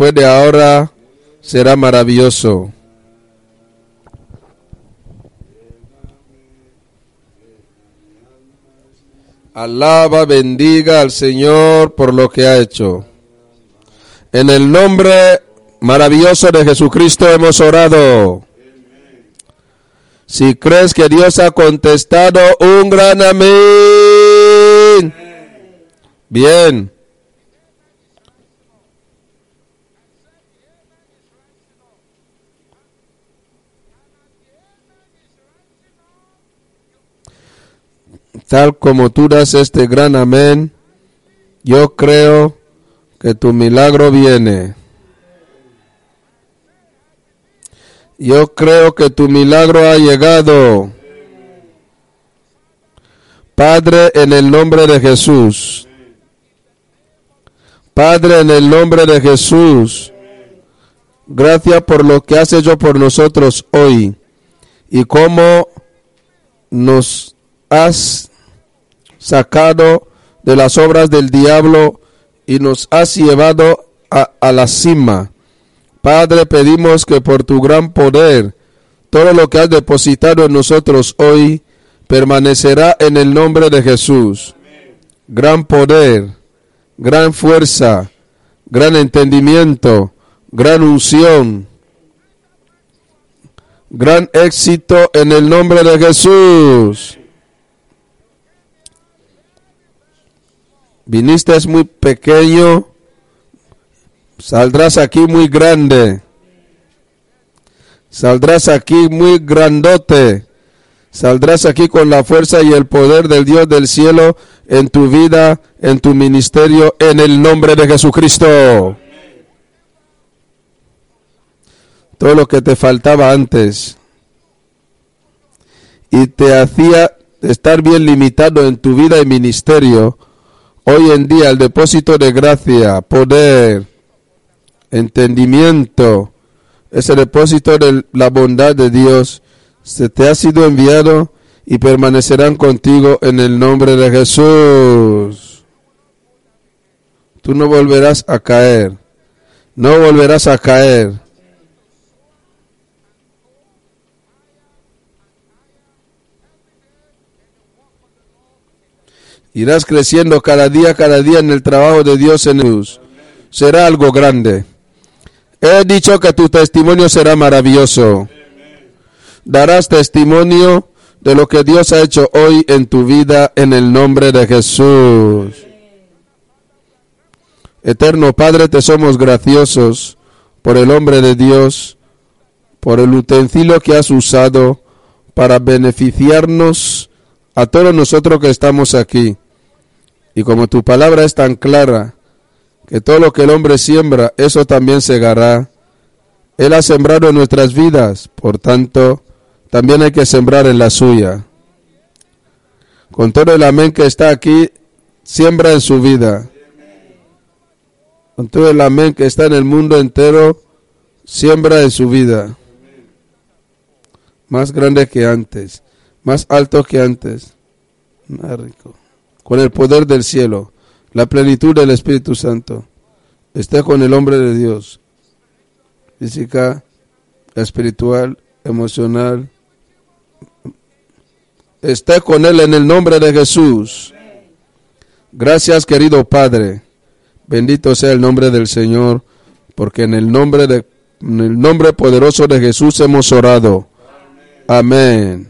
después de ahora será maravilloso. Alaba, bendiga al Señor por lo que ha hecho. En el nombre maravilloso de Jesucristo hemos orado. Si crees que Dios ha contestado, un gran amén. Bien. Tal como tú das este gran amén, yo creo que tu milagro viene. Yo creo que tu milagro ha llegado. Padre, en el nombre de Jesús. Padre, en el nombre de Jesús. Gracias por lo que has hecho por nosotros hoy. Y cómo nos has sacado de las obras del diablo y nos has llevado a la cima. Padre, pedimos que por tu gran poder, todo lo que has depositado en nosotros hoy, permanecerá en el nombre de Jesús. Gran poder, gran fuerza, gran entendimiento, gran unción, gran éxito en el nombre de Jesús. Viniste muy pequeño, saldrás aquí muy grande. Saldrás aquí muy grandote. Saldrás aquí con la fuerza y el poder del Dios del cielo en tu vida, en tu ministerio, en el nombre de Jesucristo. Todo lo que te faltaba antes y te hacía estar bien limitado en tu vida y ministerio, hoy en día el depósito de gracia, poder, entendimiento, ese depósito de la bondad de Dios se te ha sido enviado y permanecerán contigo en el nombre de Jesús. Tú no volverás a caer, no volverás a caer. Irás creciendo cada día en el trabajo de Dios en Jesús. Será algo grande. He dicho que tu testimonio será maravilloso. Darás testimonio de lo que Dios ha hecho hoy en tu vida en el nombre de Jesús. Eterno Padre, te somos graciosos por el hombre de Dios, por el utensilio que has usado para beneficiarnos a todos nosotros que estamos aquí. Y como tu palabra es tan clara, que todo lo que el hombre siembra, eso también segará. Él ha sembrado en nuestras vidas, por tanto, también hay que sembrar en la suya. Con todo el amén que está aquí, siembra en su vida. Con todo el amén que está en el mundo entero, siembra en su vida. Más grande que antes, más alto que antes, más rico. Con el poder del cielo, la plenitud del Espíritu Santo. Esté con el hombre de Dios. Física, espiritual, emocional. Esté con él en el nombre de Jesús. Gracias, querido Padre. Bendito sea el nombre del Señor, porque en el nombre poderoso de Jesús hemos orado. Amén.